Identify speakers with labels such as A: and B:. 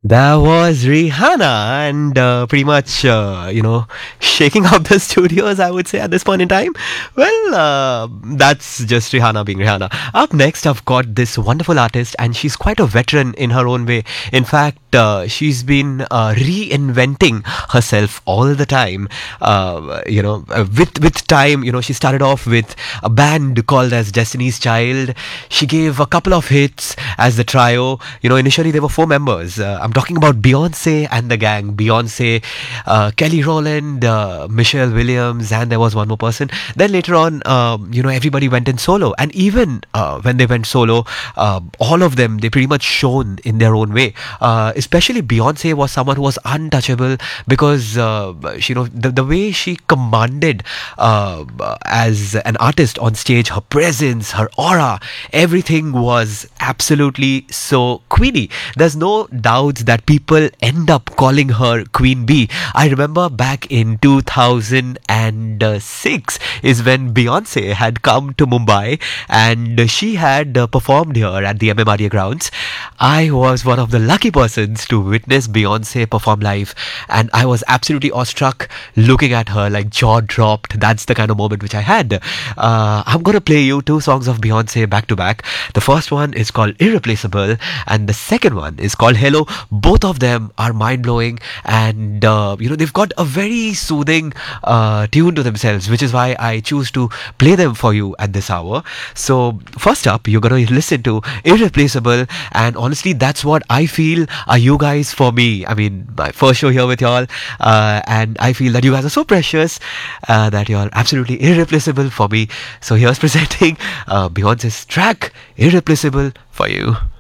A: That was Rihanna, and pretty much, shaking up the studios, I would say, at this point in time. Well, that's just Rihanna being Rihanna. Up next, I've got this wonderful artist, and she's quite a veteran in her own way. In fact, she's been reinventing herself all the time. With time, she started off with a band called as Destiny's Child. She gave a couple of hits as the trio. Initially there were four members. I'm talking about Beyonce and the gang. Beyonce, Kelly Rowland, Michelle Williams, and there was one more person. Then later on, everybody went in solo. And even when they went solo, all of them, they pretty much shone in their own way. Especially Beyonce was someone who was untouchable because, the way she commanded as an artist on stage, her presence, her aura, everything was absolutely so queenie. There's no doubt that people end up calling her Queen Bee. I remember back in 2006 is when Beyonce had come to Mumbai and she had performed here at the MMRDA grounds. I was one of the lucky persons to witness Beyonce perform live, and I was absolutely awestruck looking at her, like jaw dropped. That's the kind of moment which I had. I'm gonna play you two songs of Beyonce back to back. The first one is called Irreplaceable, and the second one is called Hello. Both of them are mind blowing, and they've got a very soothing tune to themselves, which is why I choose to play them for you at this hour. So first up, you're gonna listen to Irreplaceable, and honestly, that's what I feel are you guys for me. I mean, my first show here with y'all, and I feel that you guys are so precious, that you're absolutely irreplaceable for me. So here's presenting Beyonce's track Irreplaceable for you.